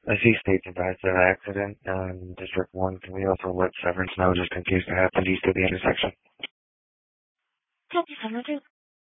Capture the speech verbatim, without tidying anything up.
I see states advised of accident on District one. Can we also let severance know just in case it happens east of the intersection? Copy, seven oh two.